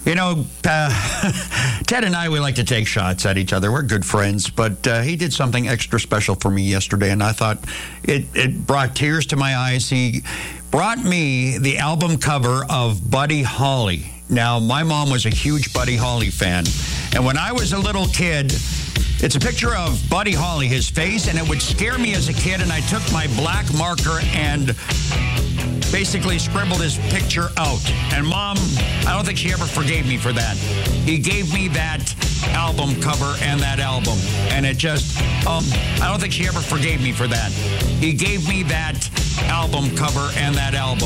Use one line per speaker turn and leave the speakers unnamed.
You know, Ted and I, we like to take shots at each other. We're good friends, but he did something extra special for me yesterday, and I thought it brought tears to my eyes. He brought me the album cover of Buddy Holly. Now, my mom was a huge Buddy Holly fan, and when I was a little kid, it's a picture of Buddy Holly, his face, and it would scare me as a kid, and I took my black marker and basically scribbled his picture out. And Mom, I don't think she ever forgave me for that. He gave me that album cover and that album, and it just, I don't think she ever forgave me for that. He gave me that album cover and that album.